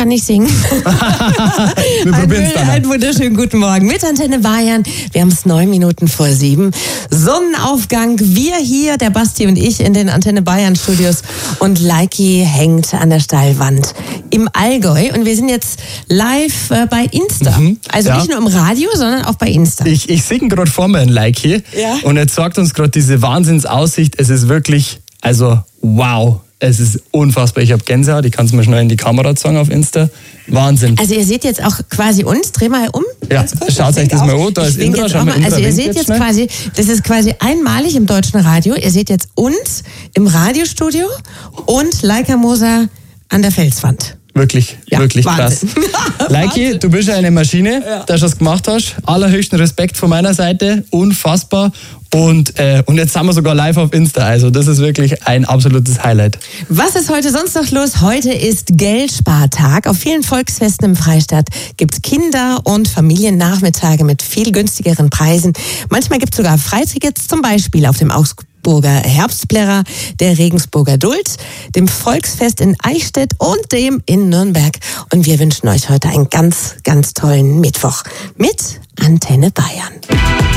kann nicht singen. Wir probieren es dann. Einen wunderschönen guten Morgen mit Antenne Bayern. Wir haben es 9 Minuten vor 7. Sonnenaufgang. Wir hier, der Basti und ich, in den Antenne Bayern Studios. Und Leiki hängt an der Steilwand im Allgäu. Und wir sind jetzt live bei Insta. Also nicht nur im Radio, sondern auch bei Insta. Ich singe gerade vor mir ein Leiki. Ja. Und jetzt sagt uns gerade diese Wahnsinnsaussicht. Es ist wirklich, also wow. Es ist unfassbar. Ich habe Gänsehaut. Ich kann es mal schnell in die Kamera zeigen auf Insta. Wahnsinn. Also ihr seht jetzt auch quasi uns. Dreh mal um. Ja, schaut euch das mal an. Da ist Indra. Schau mal, Indra, also ihr seht jetzt quasi, das ist quasi einmalig im deutschen Radio. Ihr seht jetzt uns im Radiostudio und Leica Moser an der Felswand. Wirklich, ja, wirklich Wahnsinn. krass. Leiki, du bist ja eine Maschine, dass du das gemacht hast. Allerhöchsten Respekt von meiner Seite. Unfassbar. Und jetzt sind wir sogar live auf Insta. Also das ist wirklich ein absolutes Highlight. Was ist heute sonst noch los? Heute ist Geldspartag. Auf vielen Volksfesten im Freistaat gibt es Kinder- und Familiennachmittage mit viel günstigeren Preisen. Manchmal gibt es sogar Freitickets, zum Beispiel auf dem Augsburger Herbstplärrer, der Regensburger Duld, dem Volksfest in Eichstätt und dem in Nürnberg. Und wir wünschen euch heute einen ganz, ganz tollen Mittwoch mit Antenne Bayern.